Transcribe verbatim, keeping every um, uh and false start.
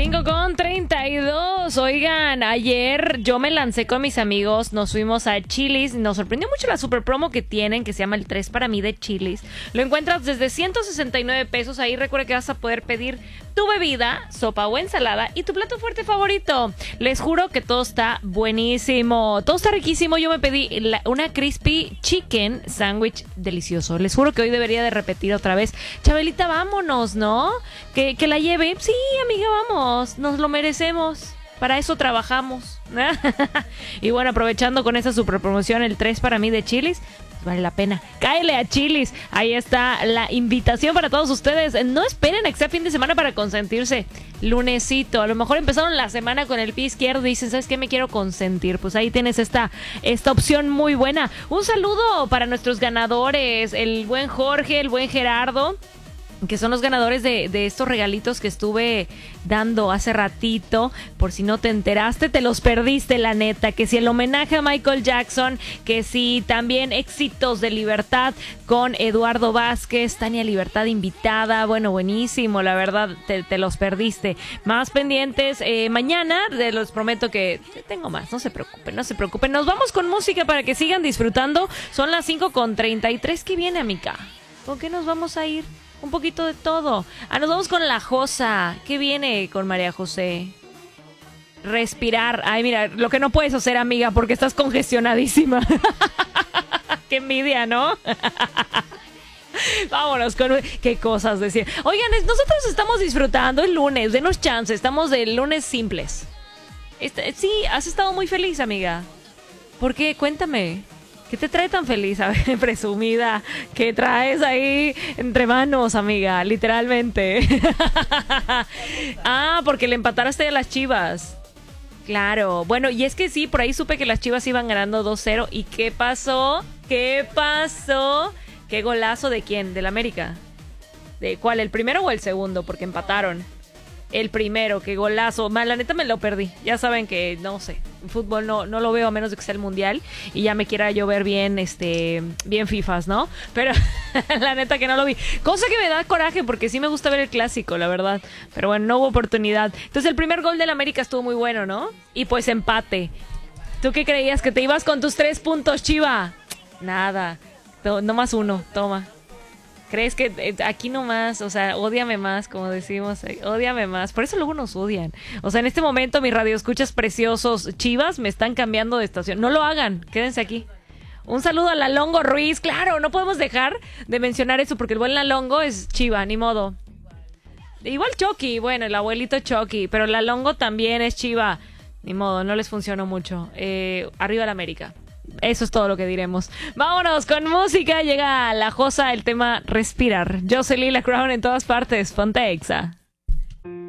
cinco con treinta y dos. Oigan, ayer yo me lancé con mis amigos, nos fuimos a Chili's. Nos sorprendió mucho la super promo que tienen, que se llama el tres para mí de Chili's. Lo encuentras desde ciento sesenta y nueve pesos. Ahí recuerda que vas a poder pedir tu bebida, sopa o ensalada y tu plato fuerte favorito. Les juro que todo está buenísimo, todo está riquísimo. Yo me pedí la, una crispy chicken sandwich delicioso. Les juro que hoy debería de repetir otra vez. Chabelita, vámonos, ¿no? Que, que la lleve. Sí, amiga, vamos, nos lo merecemos. Para eso trabajamos. Y bueno, aprovechando con esa super promoción, el tres para mí de Chili's, vale la pena. Cáele a Chili's. Ahí está la invitación para todos ustedes. No esperen a que sea fin de semana para consentirse. Lunesito. A lo mejor empezaron la semana con el pie izquierdo y dicen, ¿sabes qué? Me quiero consentir. Pues ahí tienes esta, esta opción muy buena. Un saludo para nuestros ganadores. El buen Jorge, el buen Gerardo, que son los ganadores de, de estos regalitos que estuve dando hace ratito. Por si no te enteraste, te los perdiste, la neta. Que si el homenaje a Michael Jackson, que si también éxitos de Libertad con Eduardo Vázquez, Tania Libertad invitada. Bueno, buenísimo, la verdad, te, te los perdiste. Más pendientes eh, mañana, de los prometo que tengo más, no se preocupen, no se preocupen. Nos vamos con música para que sigan disfrutando. Son las cinco con treinta y tres. ¿Qué viene, amiga? ¿Con qué nos vamos a ir? Un poquito de todo. Ah, nos vamos con La Josa. ¿Qué viene con María José? Respirar. Ay, mira, lo que no puedes hacer, amiga, porque estás congestionadísima. Qué envidia, ¿no? Vámonos con... ¿Qué cosas decir? Oigan, nosotros estamos disfrutando el lunes. Denos chance. Estamos de lunes simples. Este, sí, has estado muy feliz, amiga. ¿Por qué? Cuéntame. ¿Qué te trae tan feliz? A ver, presumida. ¿Qué traes ahí entre manos, amiga? Literalmente. Ah, porque le empataste a las Chivas. Claro. Bueno, y es que sí, por ahí supe que las Chivas iban ganando dos cero. ¿Y qué pasó? ¿Qué pasó? ¿Qué golazo de quién? ¿Del América? ¿De cuál? ¿El primero o el segundo? Porque empataron. El primero, qué golazo. Man, la neta me lo perdí. Ya saben que, no sé, fútbol no, no lo veo a menos de que sea el mundial y ya me quiera yo ver bien, este, bien fifas, ¿no? Pero la neta que no lo vi. Cosa que me da coraje porque sí me gusta ver el clásico, la verdad. Pero bueno, no hubo oportunidad. Entonces el primer gol del América estuvo muy bueno, ¿no? Y pues empate. ¿Tú qué creías? ¿Que te ibas con tus tres puntos, Chiva? Nada. No, no más uno, toma. ¿Crees que eh, aquí nomás, o sea, ódiame más, como decimos, eh, ódiame más? Por eso luego nos odian. O sea, en este momento mis radioescuchas preciosos Chivas me están cambiando de estación. No lo hagan, quédense aquí. Un saludo a Lalongo Ruiz. Claro, no podemos dejar de mencionar eso porque el buen Lalongo es Chiva, ni modo. Igual Chucky, bueno, el abuelito Chucky, pero Lalongo también es Chiva. Ni modo, no les funcionó mucho. Eh, arriba la América. Eso es todo lo que diremos. Vámonos con música. Llega La Josa, el tema Respirar. Jocelyn La Crown en todas partes. Ponte Exa.